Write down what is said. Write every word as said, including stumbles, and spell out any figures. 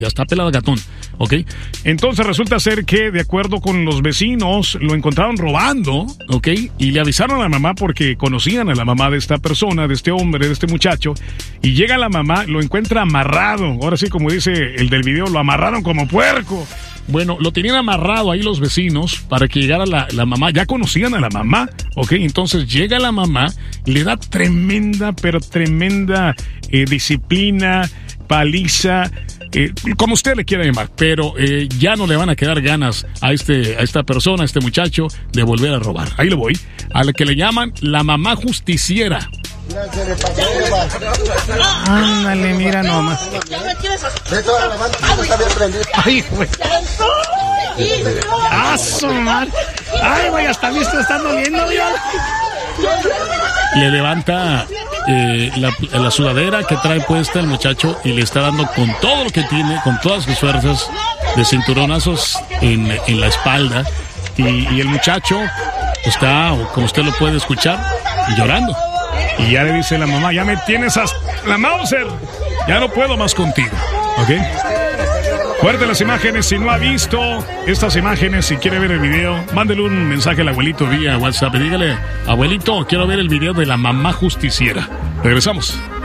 Ya está pelado el gatón, ¿ok? Entonces resulta ser que, de acuerdo con los vecinos, lo encontraron robando, ¿ok? Y le avisaron a la mamá porque conocían a la mamá de esta persona, de este hombre, de este muchacho. Y llega la mamá, lo encuentra amarrado. Ahora sí, como dice el del video, lo amarraron como puerco. Bueno, lo tenían amarrado ahí los vecinos para que llegara la, la mamá. Ya conocían a la mamá, ¿ok? Entonces llega la mamá, le da tremenda, pero tremenda eh, disciplina, paliza, eh, como usted le quiera llamar, pero eh, ya no le van a quedar ganas a este a esta persona, a este muchacho, de volver a robar. Ahí le voy, a la que le llaman la mamá justiciera. Ándale, mira nomás. Ay, güey. ¡Ah, su madre! ¡Ay, güey! Hasta me está doliendo, ya. Le levanta eh, la, la sudadera que trae puesta el muchacho y le está dando con todo lo que tiene, con todas sus fuerzas, de cinturonazos en, en la espalda. Y, y el muchacho está, como usted lo puede escuchar, llorando. Y ya le dice la mamá, ya me tienes hasta la Mauser, ya no puedo más contigo, ¿ok? Fuerte las imágenes, si no ha visto estas imágenes, si quiere ver el video, mándele un mensaje al abuelito vía WhatsApp y dígale, abuelito, quiero ver el video de la mamá justiciera. Regresamos.